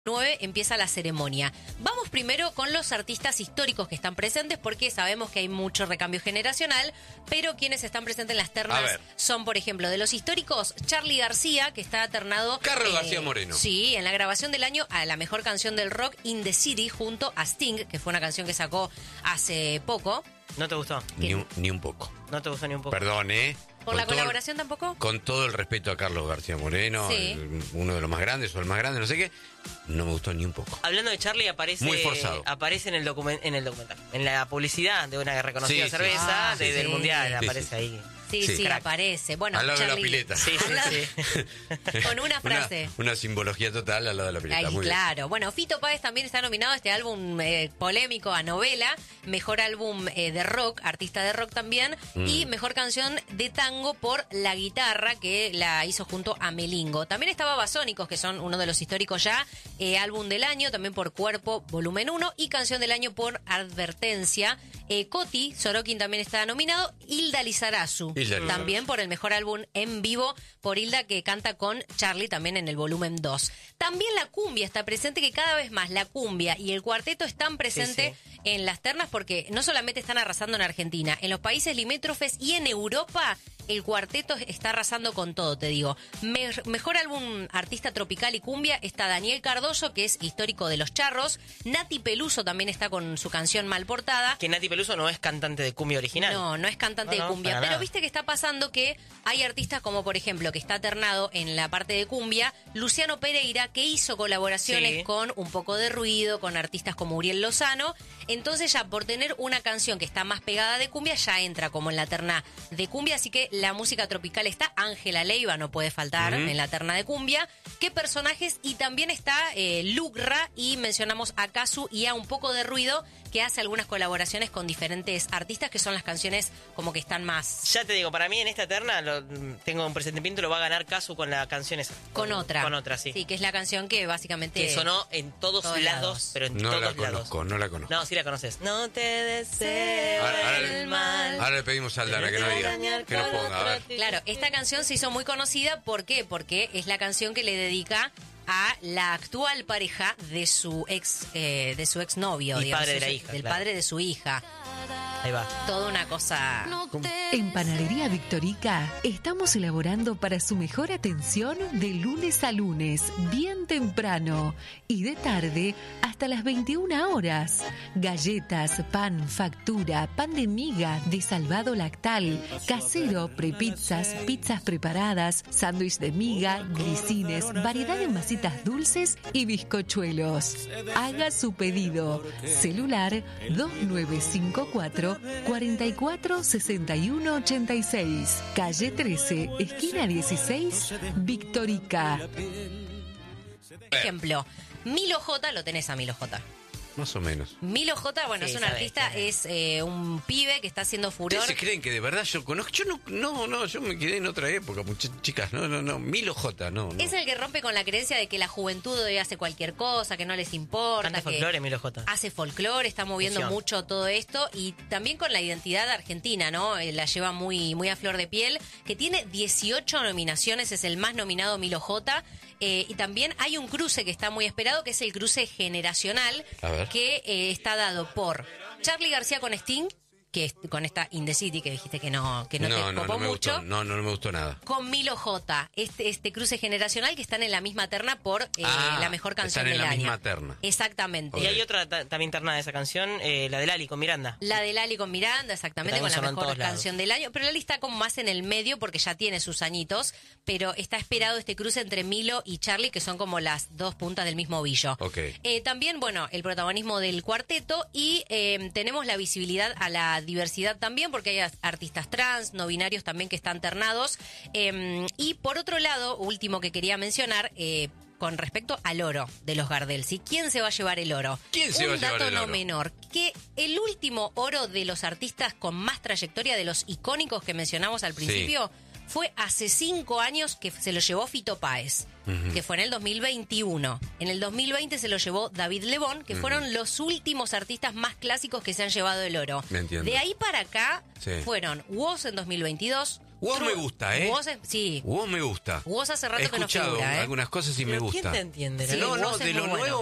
9 empieza la ceremonia. Vamos primero con los artistas históricos que están presentes porque sabemos que hay mucho recambio generacional, pero quienes están presentes en las ternas son, por ejemplo, de los históricos, Charly García, que está ternado... Carlos García Moreno. Sí, en la grabación del año a la mejor canción del rock, In the City, junto a Sting, que fue una canción que sacó hace poco. ¿No te gustó? Ni un poco. No te gustó ni un poco. Perdón, ¿eh? ¿Por la colaboración tampoco? Con todo el respeto a Carlos García Moreno, Sí. uno de los más grandes o el más grande, no sé qué, no me gustó ni un poco. Hablando de Charly, aparece Muy forzado. Aparece en el documental, en la publicidad de una reconocida Sí, sí. cerveza del sí. Mundial, Sí, aparece sí. ahí. Sí, Sí. sí, Crack. aparece. Bueno, Al lado de la Charly- pileta. Sí, Al lado- sí. Con una frase. Una simbología total al lado de la pileta. Ay, Muy claro. Bueno, Fito Páez también está nominado a este álbum polémico a novela, mejor álbum de rock, artista de rock también, y mejor canción de tango por La Guitarra, que la hizo junto a Melingo. También estaba Basónicos, que son uno de los históricos ya, álbum del año, también por Cuerpo, volumen 1, y canción del año por Advertencia. Coti, Sorokin también está nominado, Hilda Lizarazu, también por el mejor álbum en vivo por Hilda, que canta con Charly también en el volumen 2. También la cumbia está presente, que cada vez más la cumbia y el cuarteto están presentes en las ternas, porque no solamente están arrasando en Argentina, en los países limítrofes y en Europa el cuarteto está arrasando con todo, te digo. Mejor álbum artista tropical y cumbia está Daniel Cardoso, que es histórico de Los Charros. Nati Peluso también está con su canción Mal Portada. Que Nati Peluso no es cantante de cumbia original. No, no es cantante de cumbia. para Pero nada. viste que está pasando que hay artistas como, por ejemplo, que está ternado en la parte de cumbia, Luciano Pereira, que hizo colaboraciones con Un Poco de Ruido, con artistas como Uriel Lozano. Entonces ya por tener una canción que está más pegada de cumbia, ya entra como en la terna de cumbia. Así que la música tropical está. Ángela Leiva no puede faltar en la terna de cumbia. ¿Qué personajes? Y también está Lucra, y mencionamos a Casu y a Un Poco de Ruido, que hace algunas colaboraciones con diferentes artistas, que son las canciones como que están más... Ya te digo, para mí en esta terna tengo un presentimiento, lo va a ganar Casu con la canción esa. Con otra. Con otra, sí. Sí, que es la canción que básicamente... Que sonó en todos lados, pero en No todos la lados. conozco, no la conozco. No, sí la conoces. No te deseo el mal. Ahora le pedimos a Aldana que nos diga, que nos ponga, a ver. Claro, esta canción se hizo muy conocida, ¿por qué? Porque es la canción que le dedica a la actual pareja de su ex novio, Y digamos, padre de la hija, del claro. padre de su hija. Ahí va. Toda una cosa... En Panadería Victorica estamos elaborando para su mejor atención de lunes a lunes, bien temprano, y de tarde hasta las 21 horas. Galletas, pan, factura, pan de miga, de salvado lactal, casero, prepizzas, pizzas preparadas, sándwich de miga, grisines, variedad de masitas dulces y bizcochuelos. Haga su pedido. Celular 2954 44 61 86. Calle 13, esquina 16, Victorica. Ejemplo, Milo J, lo tenés a Milo J. Más o menos. Milo J, bueno, Sí, es un sabés, artista, sabés. es un pibe que está haciendo furor. ¿Ustedes se creen que de verdad yo conozco? Yo no, yo me quedé en otra época, chicas, no. Milo J, no. Es el que rompe con la creencia de que la juventud hoy hace cualquier cosa, que no les importa. Canta que folclore, Milo J. Hace folclore, está moviendo Fusión. mucho todo esto, y también con la identidad argentina, ¿no? La lleva muy, muy a flor de piel, que tiene 18 nominaciones, es el más nominado Milo J. Y también hay un cruce que está muy esperado, que es el cruce generacional, A ver. que está dado por Charly García con Sting, que es con esta In the City, que dijiste que no te copó me mucho. gustó, no me gustó nada. Con Milo J, este cruce generacional, que están en la misma terna por la mejor canción están en del la año. misma terna. Exactamente. Y hay otra también ternada de esa canción, la de Lali con Miranda. La de Lali con Miranda, exactamente, Que con también la sonó en mejor todos lados. canción del año. Pero Lali está como más en el medio porque ya tiene sus añitos. Pero está esperado este cruce entre Milo y Charly, que son como las dos puntas del mismo ovillo. Ok. También, bueno, el protagonismo del cuarteto, y tenemos la visibilidad a la diversidad también, porque hay artistas trans, no binarios también que están ternados. Y por otro lado, último que quería mencionar, con respecto al oro de los Gardel, ¿sí? ¿Quién se va a llevar el oro? ¿Quién se va a llevar dato el no oro? menor, que el último oro de los artistas con más trayectoria, de los icónicos que mencionamos al principio, fue hace 5 años, que se lo llevó Fito Páez, que fue en el 2021. En el 2020 se lo llevó David Lebón, que fueron los últimos artistas más clásicos que se han llevado el oro. Me entiendo. De ahí para acá Sí. fueron Woz en 2022, Woz me gusta, ¿eh? Sí. Woz me gusta. Woz hace rato He que no escuchado figura, ¿eh? algunas cosas y me ¿Pero gusta. ¿Quién te entiende? Sí, no, Woz es de muy lo bueno. nuevo